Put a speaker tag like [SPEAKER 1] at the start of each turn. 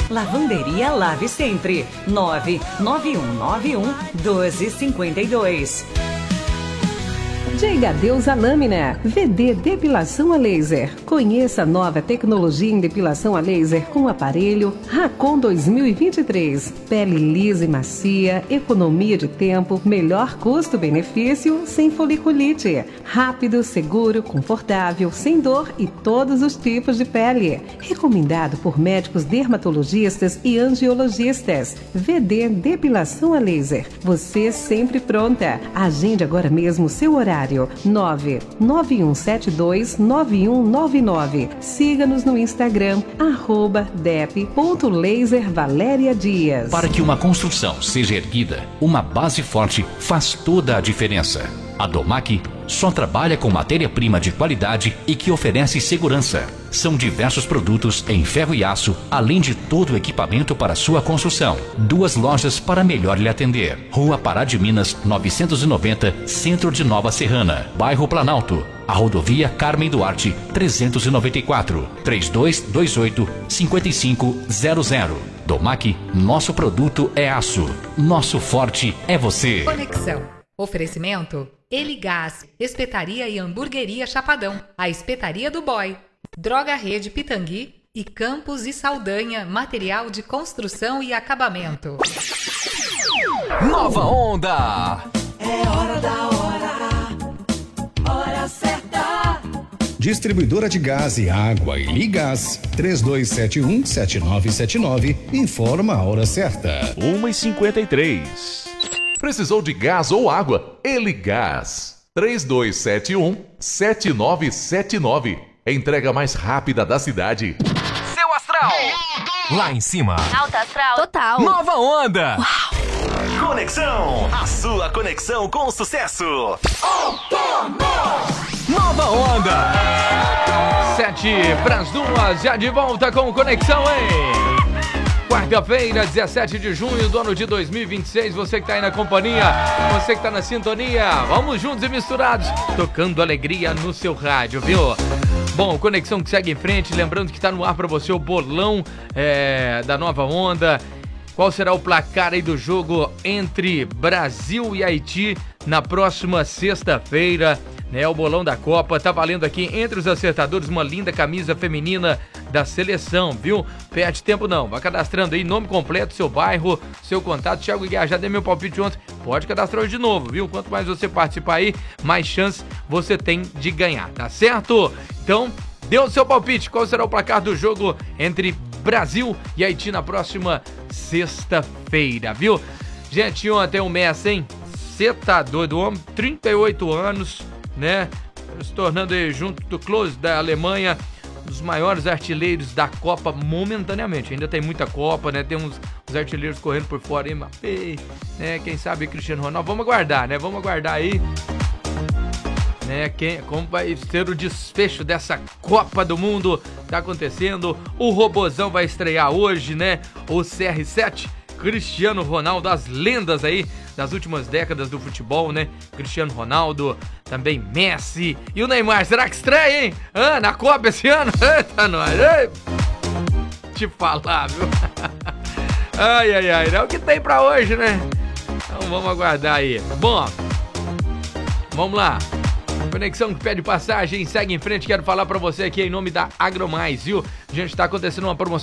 [SPEAKER 1] Lavanderia Lave Sempre, 99191-1252.
[SPEAKER 2] Diga adeus à lâmina. VD Depilação a Laser. Conheça a nova tecnologia em depilação a laser com o aparelho Racon 2023. Pele lisa e macia, economia de tempo, melhor custo-benefício, sem foliculite. Rápido, seguro, confortável, sem dor e todos os tipos de pele. Recomendado por médicos dermatologistas e angiologistas. VD Depilação a Laser. Você sempre pronta. Agende agora mesmo o seu horário. 991729199. Siga-nos no Instagram, @dep.laservaleriadias.
[SPEAKER 3] Para que uma construção seja erguida, uma base forte faz toda a diferença. A Domac só trabalha com matéria-prima de qualidade e que oferece segurança. São diversos produtos em ferro e aço, além de todo o equipamento para sua construção. 2 lojas para melhor lhe atender. Rua Pará de Minas, 990, Centro de Nova Serrana, Bairro Planalto. A rodovia Carmen Duarte, 394, 3228-5500. Domac, nosso produto é aço. Nosso forte é você.
[SPEAKER 4] Conexão. Oferecimento Eligás, Espetaria e Hamburgueria Chapadão, a Espetaria do Boy, Droga Rede Pitangui e Campos e Saldanha, material de construção e acabamento.
[SPEAKER 5] Nova Onda!
[SPEAKER 6] É hora da hora certa.
[SPEAKER 7] Distribuidora de gás e água e Ligás, 3271-7979, informa a hora certa.
[SPEAKER 8] 1h53. Precisou de gás ou água? Eligás. 3271-7979. Entrega mais rápida da cidade.
[SPEAKER 5] Seu astral. Lá em cima.
[SPEAKER 9] Alta astral. Total.
[SPEAKER 5] Nova Onda.
[SPEAKER 9] Uau.
[SPEAKER 5] Conexão. A sua conexão com o sucesso. Nova Onda.
[SPEAKER 10] 7:02, já de volta com Conexão, hein? Quarta-feira, 17 de junho do ano de 2026, você que tá aí na companhia, você que tá na sintonia, vamos juntos e misturados, tocando alegria no seu rádio, viu? Bom, Conexão que segue em frente, lembrando que tá no ar pra você o bolão da Nova Onda. Qual será o placar aí do jogo entre Brasil e Haiti na próxima sexta-feira, né? O bolão da Copa tá valendo aqui entre os acertadores uma linda camisa feminina da seleção, viu? Perde tempo não, vai cadastrando aí nome completo, seu bairro, seu contato. Thiago Guiar, já dei meu palpite ontem, pode cadastrar hoje de novo, viu? Quanto mais você participar aí, mais chance você tem de ganhar, tá certo? Então, dê o seu palpite, qual será o placar do jogo entre Brasil e Haiti na próxima sexta-feira, viu? Gente, ontem o Messi, hein? Cê tá doido, o homem, 38 anos, né? Se tornando aí, junto do Klose da Alemanha, dos maiores artilheiros da Copa momentaneamente. Ainda tem muita Copa, né? Tem uns artilheiros correndo por fora aí, Mbappé, né? Quem sabe Cristiano Ronaldo. Vamos aguardar, né? Vamos aguardar aí, né? Como vai ser o desfecho dessa Copa do Mundo. Tá acontecendo. O Robozão vai estrear hoje, né? O CR7, Cristiano Ronaldo, as lendas aí das últimas décadas do futebol, né? Cristiano Ronaldo, também Messi e o Neymar. Será que estreia, hein? Na Copa esse ano? Eita, nós! Te falar, viu? Ai, é o que tem pra hoje, né? Então vamos aguardar aí. Bom, vamos lá. Conexão que pede passagem, segue em frente. Quero falar pra você aqui em nome da Agromais, viu? A gente tá acontecendo uma promoção